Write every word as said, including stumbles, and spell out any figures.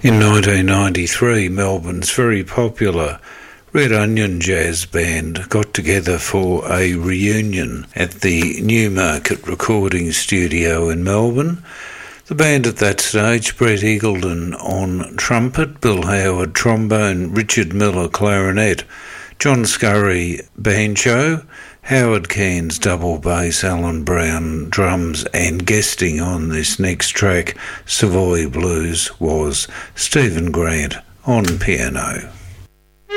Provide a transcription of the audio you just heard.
In nineteen ninety-three, Melbourne's very popular Red Onion Jazz Band got together for a reunion at the Newmarket Recording Studio in Melbourne. The band at that stage, Brett Eagleton on trumpet, Bill Howard trombone, Richard Miller clarinet, John Scurry banjo, Howard Cairns double bass, Alan Brown drums, and guesting on this next track, Savoy Blues, was Stephen Grant on piano.